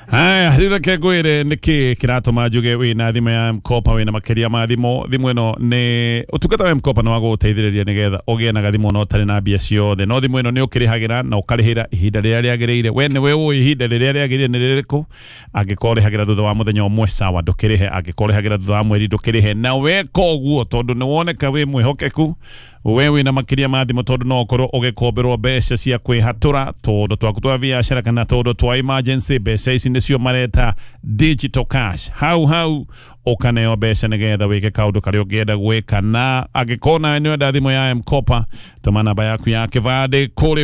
Haya, rĩreke ngwĩre nĩkĩ kĩratũma njuge wĩna thimũ ya M-Kopa wĩna makĩria ma thimũ ĩno nĩ ũtungata wa M-Kopa nĩ wa gũgũteithĩrĩria nĩgetha ũgĩe na gathimũ no ũtarĩ na mbia ciothe. No thimũ ĩno nĩ ũkĩrĩhagĩra na ũkarĩhĩra ihinda rĩrĩa rĩagĩrĩire. We nĩwe ũĩ ihinda rĩrĩa rĩagĩrĩire nĩ rĩrĩkũ. Angĩkorwo ũrĩhagĩra thutha wa mũthenya ũmwe sawa ndũkĩrĩhe, angĩkorwo ũrĩhagĩra thutha wa mweri ndũkĩrĩhe. Na weka ũguo tondũ nĩ woneka wĩ mwĩhokeku, we wĩna makĩria ma thimũ tondũ no ũkorwo ũgĩkomberwo mbeca cia kwĩhatũra, tondũ twaku twa biacara kana tondũ twa emergency. Mbeca ici nĩcio mareta digital cash. Hau ũkaneo mbeca nĩgetha wĩke kaũndũ karĩa ũngĩenda gwĩka. Na angĩkorwo nawe nĩ wenda thimũ ya M-Kopa, tũma namba yaku ya kĩbandĩ kũrĩ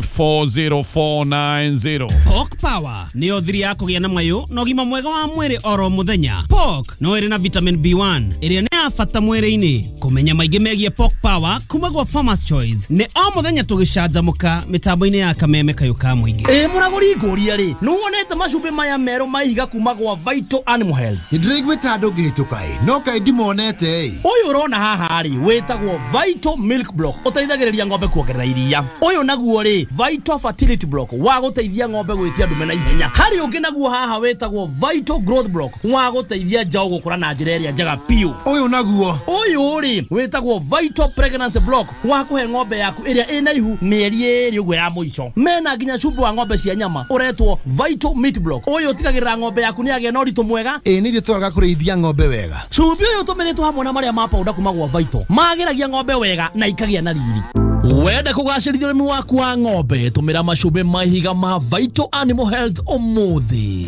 40490. Pok Power nĩyo thiri ya kũgĩa na mayũ na ũgima mwega wa mwĩrĩ oro mũthenya. Pok no ĩrĩ na vitamin B1 ĩrĩa nĩ ya bata mwĩrĩ-inĩ. Kũmenya maingĩ megiĩ Pok Power kuma gwa Farmers Choice nĩ o mũthenya tũgĩcanjamũka mĩtambo-inĩ ya kameme kayũ ka mũingĩ. Mũragũri ngũria rĩ, nĩ wonete macumbĩ maya merũ maihiga kuma gwa Vital Animal Health? Nĩndĩraiguĩte andũ ngĩhĩtũka no kaĩ ndimonete. Ũyũ ũrona haha rĩ wĩtagwo Vital Milk Block, ũteithagĩrĩria ng'ombe kuongerera iria. Ũyũ naguo rĩ Vital Fertility Block, wa gũteithia ng'ombe gwĩtia ndume na ihenya. Harĩ ũngĩ naguo haha wĩtagwo Vital Growth Block, wa gũteithia njaũ gũkũra na njĩra ĩrĩa njega piũ. Ũyũ naguo rĩ wĩtagwo Vital Pregnancy Block, wa kũhe ng'ombe yaku ĩrĩa ĩna ihu mĩeri ĩrĩ ũguo ya mũico. Mena nginya cumbĩ wa ng'ombe cia nyama ũretwo Vital Meat Block. Ũyũ ũtigagĩrĩra ng'ombe yaku nĩ yagĩa na ũritũ mwega. Nĩ ithuĩ tũraga kũrĩithia ng'ombe wega. Cumbĩ ũyũ tũmĩrĩtwo hamwe na marĩa ma powder kuma gwa Vital magĩragia ng'ombe wega na ikagĩa na riri. Wenda kũgacĩrithia ũrĩmi waku wa ng'ombe, tũmĩra macumbĩ mahiga ma Vital Animal Health ũmũthĩ.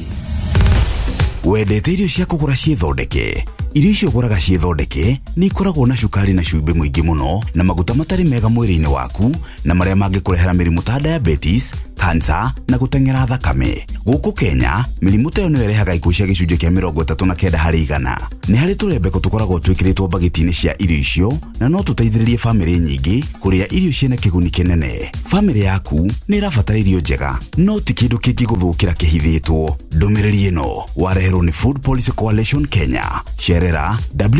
Wendete irio cia kũgũra ciĩthondeke? Irio icio ũgũraga ciĩthondeke nĩ ikoragwo na cukari na cumbĩ mũingĩ mũno na maguta matarĩ mega mwĩrĩ-inĩ waku na marĩa mangĩkũrehera mĩrimũ ta diabetes, cancer na gũteng'era thakame. Gũkũ Kenya, mĩrimũ ta ĩyo nĩyo ĩrehaga ikuũ cia gĩcunjĩ kĩa 39 harĩ 100. Nĩ harĩ tũrembeko tũkoragwo twĩkĩrĩtwo bagiti-inĩ cia irio icio na no tũteithĩrĩrie bamĩrĩ nyingĩ kũrĩa irio ciĩna kĩguni kĩnene. Bamĩrĩ yaku nĩ ĩrabatara irio njega, no ti kĩndũ kĩngĩgũthũkĩra kĩhithĩtwo. Ndũmĩrĩri ĩno wareherwo nĩ Food Policy Coalition Kenya. Cerera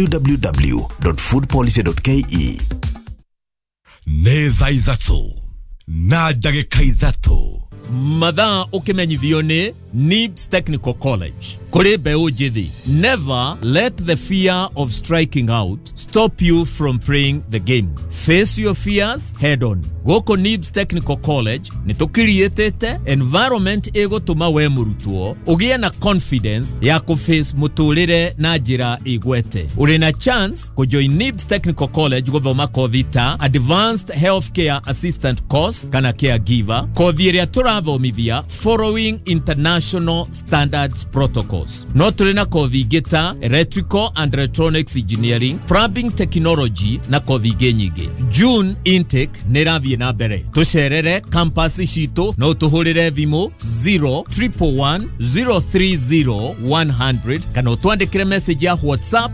www.foodpolicy.ke. Nĩ thaa ithatũ na ndagĩka ithatũ. Mathaa ũkĩmenyithio nĩ NIBS Technical College. Kũrĩ mbeũ njĩthĩ, never let the fear of striking out stop you from playing the game. Face your fears head on. Gũkũ NIBS Technical College nĩ tũkiriĩtĩte environment ĩgũtũma we mũrutwo ũgĩe na confidence ya kũface mũtũrĩre na njĩra igwete. Ũrĩ na chance kũjoin NIBS Technical College gũthoma kothi ta Advanced Healthcare Assistant course kana Caregiver, kothi ĩrĩa tũrathomithia following international standards protocols. No tũrĩ na kothi ingĩ ta Electrical and Electronics Engineering, Plumbing Technology na kothi ingĩ nyingĩ. June intake nĩ ĩrathiĩ na mbere. Tũcerere campus citũ no tũhũrĩre thimũ 011-030-100 kana ũtwandĩkĩre message ya WhatsApp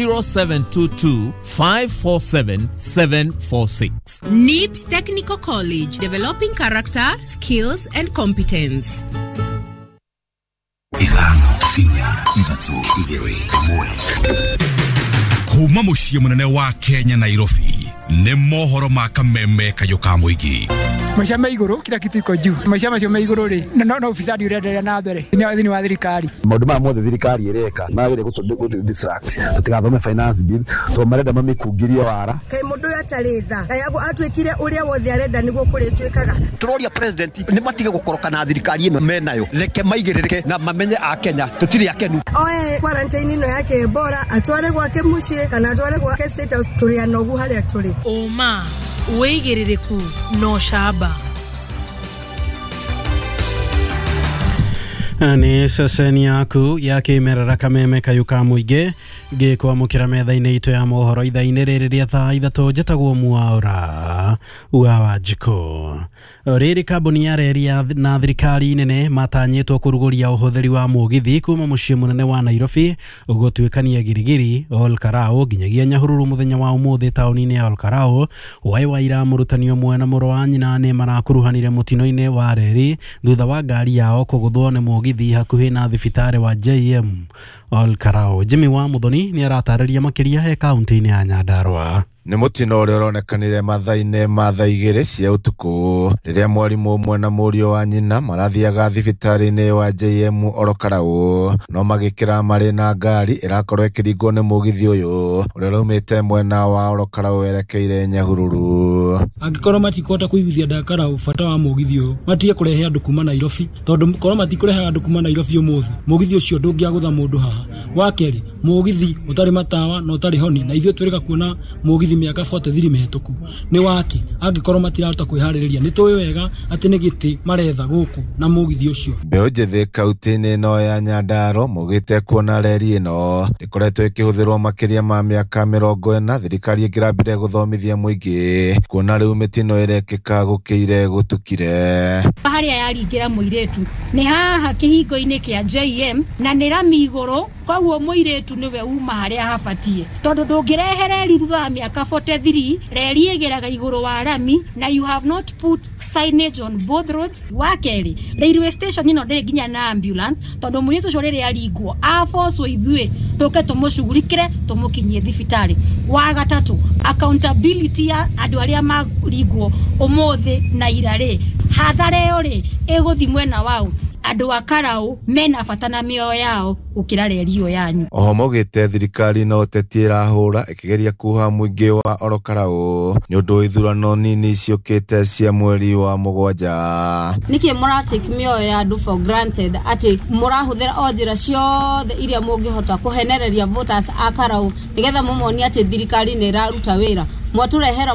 0722-547-746. NIBS Technical College, developing character, skills and competence. Ithano, inya, ithatũ, igĩrĩ, ĩmwe. Kuma mũciĩ mũnene wa Kenya Nairobi, nĩ mohoro ma kameme kayũ ka mũingĩ. Maisha ma igũrũ, kila kitu iko juu. Maisha macio ma igũrũ rĩ, no ufisadi ũrenderea na mbere. Thĩinĩ wa thirikari. Maũndũ maya mothe thirikari ĩreka magĩrĩire gũtũ distract. Tũtigathome finance bill, to marenda mamĩkungĩrie wara. Kaĩ mũndũ atarĩ tha. Kayago atwĩkire ũrĩa wothe arenda nĩguo kũrĩ twĩkaga. Tũroria president nĩ matige gũkoroka na thirikari ĩno menayo. Reke maigĩrĩrĩke na mamenye a Kenya tũtirĩ akenu. Oe quarantine ĩno yake bora atware gwake mũciĩ kana atware gwake state house tũrĩa nogu harĩa tũrĩ. Oma, wĩigĩrĩrĩku no shaba. Nĩ ceceni yaku ya kĩmerera kameme kayũ ka mũingĩ ngĩkwamũkĩra metha-inĩ itũ ya mohoro ithaa-inĩ rĩrĩ rĩa thaa ithatũ njĩtagwo Mwaũra wa Wanjikũ. Rĩrĩ kambuni ya reri na thirikari nene matanyĩtwo kũrugũria ũhũthĩri wa mũgithi kuma mũciĩ mũnene wa Nairobi ũgũtuĩkania Girigiri Olkarau nginyagia Nyahururu mũthenya wa ũmũthĩ taũni-inĩ ya Olkarau. Waira mũrutani ũmwe na mũrũ wa nyina nĩ marakuruhanire mũtino-inĩ wa reri thutha wa ngari yao kũgũthwo nĩ mũgithi hakuhĩ na thibitarĩ wa JM Olkarau. Jimmy wa Muthoni nĩ aratarĩria makĩria he kaunti-inĩ ya Nyandarua. nĩ mũtino ũrĩa ũronekanire mathaa-inĩ ma thaa igĩrĩ cia ũtukũ rĩrĩa mwarimũ ũmwe na mũriũ wa nyina marathiaga thibitarĩ-inĩ wa JM Orokarau no magĩkĩra marĩ na ngari ĩrakorwo ĩkĩringwo nĩ mũgithi ũyũ ũrĩa ũraumĩte mwena wa Orokarau werekeire Nyahururu. Angĩkorwo matikũhota kũiguithia Ndakarau bata wa mũgithi ũyũ matige kũrehe andũ kuma Nairobi, tondũ korwo matikũrehe andũ kuma Nairobi ũmũthĩ mũgithi ũcio ndũngĩagũtha mũndũ haha. Wa kerĩ, mũgithi ũtarĩ matawa na ũtarĩ honi, na ithuĩ twĩrĩga kuona mũgithi mĩaka 43 mĩhetũku nĩ waki. Angĩkorwo matirahota kwĩharĩrĩria nĩ tũĩ wega atĩ nĩ gĩtĩ maretha gũkũ na mũgithi ũcio. Mbeũ njĩthĩ kaunti-inĩ ĩno ya Nyandarua maugĩte kuona reri ĩno ĩkoretwo ĩkĩhũthĩrwo makĩria ma mĩaka 40 thirikari ĩkĩrambire gũthomithia mũingĩ kuona rĩu mĩtino ĩrekĩka gũkĩire gũtukire. Harĩa yaringĩra mũirĩtu nĩ haha kĩhingo-inĩ kĩa JM na nĩ rami igũrũ, koguo mũirĩtu nĩwe uma harĩa habatie, tondũ ndũngĩrehe reri thutha wa mĩaka 43 reri ĩgeraga igũrũ wa rami na you have not put signage on both roads. Wa kerĩ, railway station ĩno ndĩrĩ nginya na ambulance, tondũ mũirĩtu ũcio rĩrĩa aringwo abocwo ithuĩ tũke tũmũcugurikĩre tũmũkinyie thibitarĩ. Wa gatatũ, accountability ya andũ arĩa maringwo ũmũthĩ na irarĩ hathara ĩyo rĩ ĩgũthi mwena wao. Andũ a Karau mena bata na mĩoyo yao gũkĩra reri ĩyo yanyu. Oho maugĩte thirikari no ũteti ĩrahũra ĩkĩgeria kuha mũingĩ wa Orokarau nĩ ũndũ ithurano nini ciũkĩte cia mweri wa 7. Nĩkĩ mũratake mĩoyo ya andũ for granted atĩ mũrahũthĩra o njĩra ciothe iria mũngĩhota kũhenereria voters a Karau nĩgetha mũmonie atĩ thirikari nĩ ĩraruta wĩra. Mwatũrehera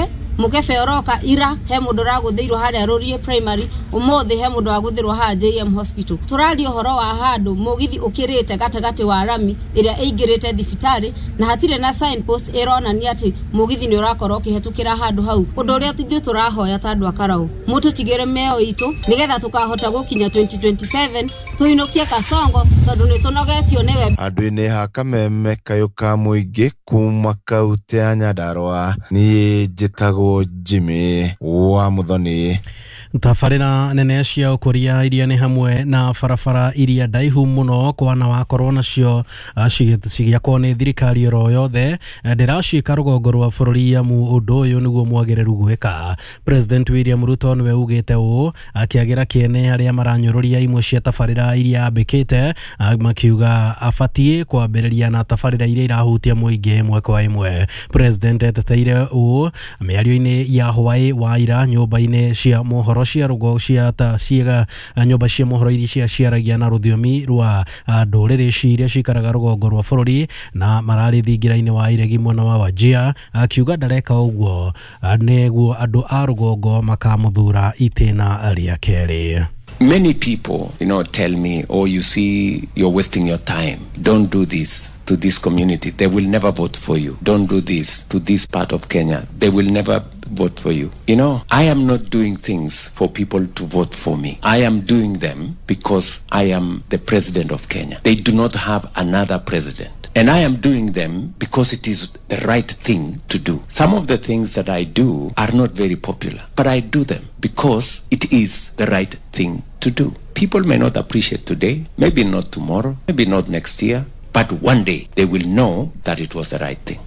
mũkebe oroka ira he mũndũ ragũthĩirwo harĩa Rũrie primary, ũmũthĩ he mũndũ wagũthĩirwo haha JM hospital. Tũraria ũhoro wa handũ mũgithi ũkĩrĩte gatagatĩ wa rami ĩrĩa ĩingĩrĩte thibitarĩ na hatirĩ na signpost ĩronania atĩ mũgithi nĩ ũrakorwo ũkĩhetũkĩra handũ hau. Ũndũ ũrĩa ithuĩ tũrahoya ta andũ a Karau, mũtũtigĩre mĩoyo itũ nĩgetha tũkahota gũkinya 2027 tũinũkie Kasongo tondũ nĩ tũnogetio nĩwe. Andũ-inĩ ha kameme kayũka mũingĩ kuma kaunti ya Nyandarua niĩ njĩtagwo Jimmy wa Muthoni. Tabarĩra nene cia ũkũria iria nĩ hamwe na barabara iria ndaihu mũno kwana wakorwo nacio cigĩakwo nĩ thirikari oro yothe ndĩracika rũgongo rwa bũrũri amu ũndũ ũyũ nĩguo mwagĩrĩru gwĩka. President William Ruto nĩwe ugĩte ũũ akĩagĩra kĩene arĩa maranyũrũria imwe cia tabarĩra iria ambĩkĩte, makiuga abatie kwambĩrĩria na tabarĩra iria irahutia mũingĩ ĩmwe kwa ĩmwe. President eteteire ũũ mĩario-inĩ ya hwaĩ wa ira nyũmba-inĩ cia mohoro cia rũgongo cia nyũmba cia mohoro iria ciaragia na rũthiomi rwa ndũrĩrĩ ciria cikaraga rũgongo rwa bũrũri na mararĩ thingira-inĩ wa iregi mwena wa Wajir, akiuga ndareka ũguo nĩguo andũ a rũgongo makamũthura itĩna rĩa kerĩ. Many people, tell me, oh, you see, you're wasting your time. Don't do this to this community. They will never vote for you. Don't do this to this part of Kenya. They will never vote for you. I am not doing things for people to vote for me. I am doing them because I am the president of Kenya. They do not have another president. And I am doing them because it is the right thing to do. Some of the things that I do are not very popular, but I do them because it is the right thing to do. People may not appreciate today, maybe not tomorrow, maybe not next year, but one day they will know that it was the right thing.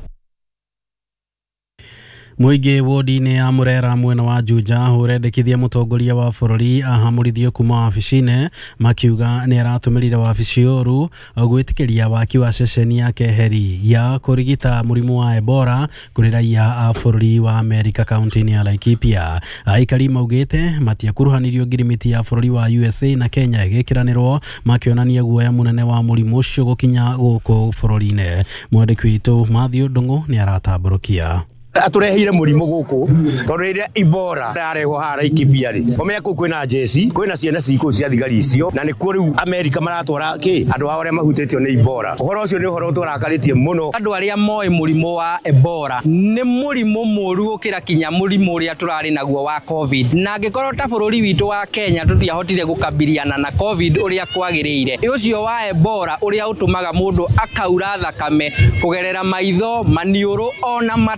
Mũingĩ wodi-inĩ ya Murera mwena wa Juja ũrendekithia mũtongoria wa bũrũri ahamũrithio kuma wabici-inĩ, makiuga nĩ aratũmĩrire wabici ũru gwĩtĩkĩria waki wa ceceni ya keheri ya kũrigita mũrimũ wa Ebola kũrĩ raia a bũrũri wa Amerika kaunti-inĩ ya Laikipia. Aikari maugĩte matiakuruhanirio ngirimiti ya bũrũri wa USA na Kenya ĩgĩkĩranĩrwo, makĩonania guoya mũnene wa mũrimũ ũcio gũkinya gũkũ bũrũri-inĩ. Mwandĩki witũ Matthew Ndung'u nĩ aratambũrũkia. Atureheire mũrimũ gũkũ tondũ rĩrĩa Ebola yarehwo haha Laikipia rĩ komea kũu kwĩna jeci kwĩna ciana cikũ cia thigari icio na nĩ kuo rĩu Amerika maratwara andũ ao arĩa mahutĩtio nĩ Ebola. Ũhoro ũcio nĩ ũhoro ũtũrakarĩtie mũno. Andũ arĩa moĩ mũrimũ wa Ebola nĩ mũrimũ mũru gũkĩra kinya mũrimũ ũrĩa tũrarĩ naguo wa COVID, na angĩkorwo ta bũrũri witũ wa Kenya tũtiahotire gũkabiliana na COVID ũrĩa kwagĩrĩire. Ũcio wa Ebola ũrĩa ũtũmaga mũndũ akaura thakame kũgerera maitho, maniũrũ ona matũ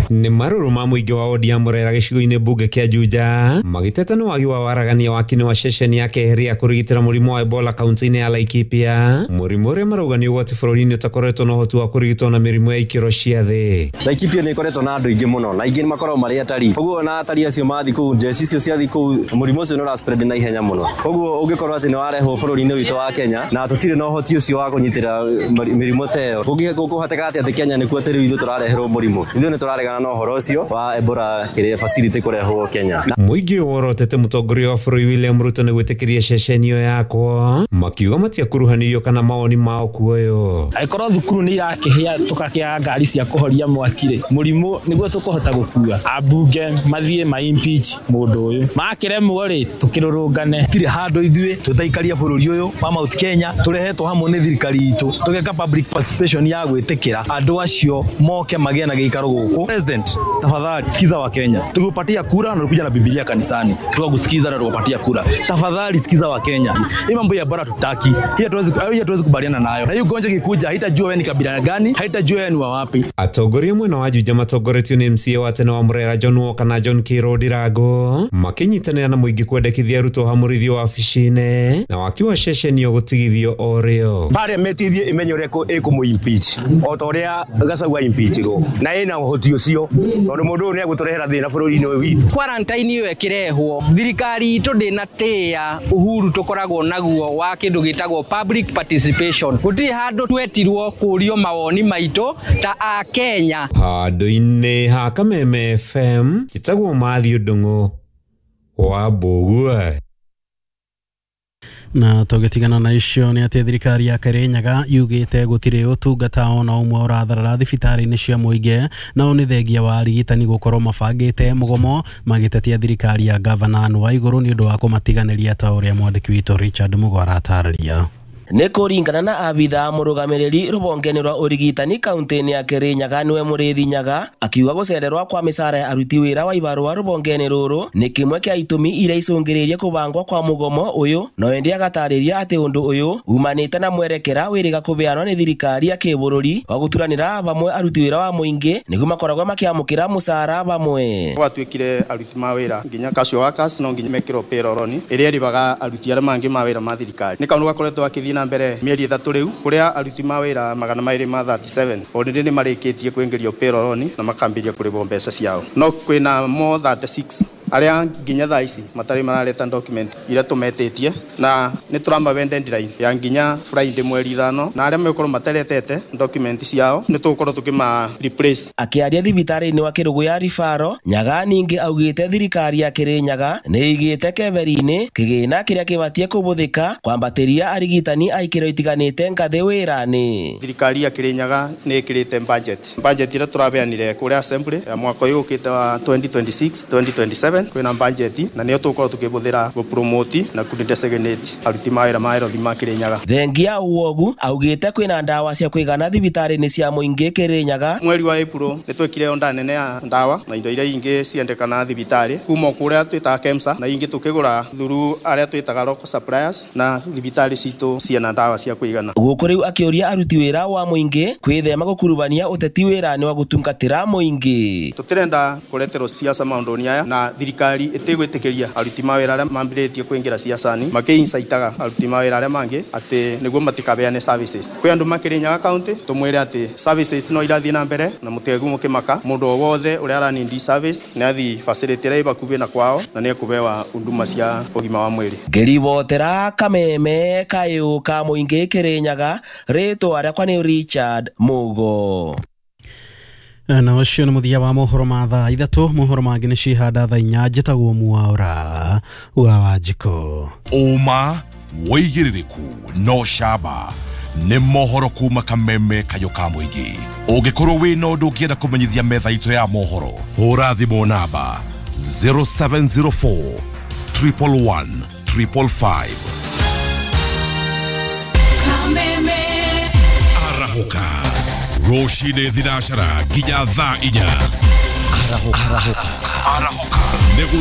Nĩ marũrũ ma mũingĩ wa ODM Murera gĩcigo-inĩ mbunge kĩa Juja magĩteta nĩ wagi wa waragania wa kinyi wa ceceni ya kerĩ ya kũrigitĩra mũrimũ wa Ebola kaunti-inĩ ya Laikipia, mũrimũ ũrĩa marauga nĩ ũgwati bũrũri-inĩ ũtakoretwo na ũhoti wa kũrigitwo na mĩrimũ ya ikĩro cia thĩ. Laikipia nĩ ĩkoretwo na andũ aingĩ mũno na aingĩ makoragwo marĩ atari, ũguo na atari acio mathi kũu njeci icio ciathi kũu mũrimũ ũcio nĩ ũraspread na ihenya mũno, ũguo ũngĩkorwo atĩ nĩ warehwo bũrũri-inĩ witũ wa Kenya na tũtirĩ na ũhoti ũcio wa kũnyitĩra mĩrimũ ta ĩyo, gũkũhoteka atĩ Kenya nĩkuo atĩ rĩu ithuĩ tũrareherwo mũrimũ, ithuĩ nĩ tũraregana na ũhoro ũcio wa Ebola kĩrĩa facility kũrehwo Kenya. Mũingĩ worotete mũtongoria wa bũrũri William Ruto nĩ gwĩtĩkĩria ceceni ĩyo yakwo, makiuga matiakuruhanirio kana mawoni mao kuoyo. Aikorwo thukuru nĩ irakĩhĩa tũkakĩaga ngari cia kũhoria mwaki-rĩ, mũrimũ nĩguo tũkũhota gũkua, ambunge mathiĩ ma impeach mũndũ ũyũ, makĩremwo-rĩ tũkĩrũrũngane. Tirĩ handũ ithuĩ tũtaikaria bũrũri ũyũ wa Mount Kenya, tũrehetwo hamwe nĩ thirikari itũ tũgeka public participation ya gwĩtĩkĩra andũ acio moke magĩe na gĩikaro gũkũ. President, tafadhali sikiza wa Kenya, tukupatia kura na tukuja na Biblia kanisani tukakusikiza na tukupatia kura. Tafadhali sikiza wa Kenya, hii mambo ya bara tutaki, hii hatuwezi kubaliana nayo, na hii ugonjwa kikuja haitajua wewe ni kabila gani, haitajua wewe ni wa wapi. Atongoria mwena wa Juja matongoretio nĩ MCA wa tene wa Murera John Walker na John Kiro Ndirango makinyitanĩra na mũingĩ kwendekithia Ruto hamũrithio wabici-inĩ na wakiwa ceceni yo gũtigithio o rĩo. Parliament ithie imenye ũrĩa ĩkũmũ-impeach o ta ũrĩa Gachagua impeachirwo na ĩna ũhoti ũcio, tondũ mũndũ ũyũ nĩ egũtũrehera thĩna bũrũri-inĩ ũyũ witũ. Quarantine ĩyo ĩkĩrehwo, thirikari itũ ndĩnatĩa ũhuru tũkoragwo naguo wa kĩndũ gĩtagwo public participation. Gũtirĩ handũ twetirwo kũrio mawoni maitũ ta a Kenya. Handũ-inĩ ha Kameme FM gĩtagwo Mathiũ Ndung'u wa Mbũgua. Na tũgĩtigana na icio nĩ atĩ thirikari ya Kirinyaga yugĩte gũtirĩ ũtungata ona ũmwe ũratharara thibitarĩ-inĩ cia mũingĩ, nao nĩ thengia wa arigitani gũkorwo mabangĩte mũgomo magĩtetia thirikari ya gavana Anne Waigũrũ nĩ ũndũ wa kũmatiganĩria ta ũrĩa mwandĩki witũ Richard Mugo aratarĩria. Nĩ kũringana na abitha mũrũgamĩrĩri rũhonge-inĩ rwa ũrigitani kaunti-inĩ ya Kirinyaga nĩwe Mũrĩithi Nyaga akiuga gũcererwo kwa mĩcara ya aruti wĩra wa ibarũa rũhonge-inĩ rũrũ nĩ kĩmwe kĩa itũmi iria icũngĩrĩirie kũbangwo kwa mũgomo ũyũ, no ĩndĩ agatarĩria atĩ ũndũ ũyũ umanĩte na mwerekera wĩrĩga kũbeanwo nĩ thirikari ya kĩbũrũri wa gũturanĩra bamwe aruti wĩra wa mũingĩ nĩguo makoragwo makĩamũkĩra mũcara bamwe. Gwatuĩkire aruti ma wĩra nginya casual workers no nginya mekĩrwo payroll-inĩ ĩrĩa ĩrĩhaga aruti arĩa mangĩ ma wĩra ma thirikari. Nĩ kaũndũ gakoretwo gakĩthiĩ na mbere mĩeri 3 rĩu kuria aruti ma wĩra 237 already nĩ marĩkĩtie kwĩngĩrio payroll-inĩ na makambĩrĩria kũrĩhwo mbeca ciao, no kwĩna mo 36 aria nginya thaa ici matarĩ marareta document iria tũmetĩtie na nĩ tũramabe deadline ya nginya Friday mweri 5 na aria megũkorwo materetete document ciao nĩ tũgũkorwo tũkĩma replace. Akĩaria thibitarĩ-inĩ wa Kĩrũgũ ya Rifaro, Nyaga ningĩ augĩte thirikari ya Kirinyaga nĩ igĩte keberi-inĩ kĩgĩna kĩrĩa kĩbatie kũbũthĩka kwambatĩria arigitani a ikĩro itiganĩte ngathĩ wĩra-inĩ. Thirikari ya Kirinyaga nĩ ĩkĩrĩte budget iria tũrabeanire kũrĩa assembly ya mwaka ũyũ ũkĩte wa 2026-2027 kwĩna budget na nĩyo tũgũkorwo tũkĩbũthĩra gũpromote na kũdesignate aruti ma wĩra ma health ma Kirinyaga. Thengia uogu augĩte kwĩna ndawa cia kũigana thibitarĩ-inĩ cia mũingĩ Kirinyaga. Mweri wa April nĩ twekire onda nene ya ndawa na indo iria ingĩ ciendekana thibitarĩ kuma kũrĩa twĩtaga KEMSA na ingĩ tũkĩgũra through arĩa twĩtaga local suppliers na thibitarĩ citũ ciena ndawa cia kũigana. Gũkũ rĩu akĩũria aruti wĩra wa mũingĩ kwĩthema gũkurubania ũteti wĩra-inĩ wa gũtungatĩra mũingĩ. Tũtirenda kũreterwo siasa maũndũ-inĩ aya na thirikari ĩtegwĩtĩkĩria aruti ma wĩra arĩa mambĩrĩtie kwĩngĩra siasa-inĩ makĩincaitaga aruti ma wĩra arĩa mangĩ atĩ nĩguo matikabeane services. Kwĩ andũ makĩrĩnyaga kaunti tũmwĩre atĩ services no irathiĩ na mbere na mũtegu mũkĩmaka mũndũ o wothe ũrĩa aranindi service nĩ athi facility ĩrĩa ĩbakuhĩ na kwao na nĩ ekũbewa huduma cia ũgima wa mwĩrĩ. Ngĩribotera Kameme kayũ ka mũingĩ Kirinyaga, rĩtwa rĩakwa nĩ Richard Mugo. Na ũcio nĩ mũthia wa mohoro ma thaa 3, mohoro mangĩ nĩ cihanda thaa 4 njĩtagwo Mwaũra wa Wanjikũ. Ũma wĩigĩrĩrĩku no camba nĩ mohoro kuma Kameme kayũ ka mũingĩ. Ũngĩkorwo wĩna ũndũ ũngĩenda kũmenyithia metha itũ ya mohoro, hũra thimũ namba 0704 111 555. Kameme Arahuka Roshide Thinacara nginya thaa 4. Arahuka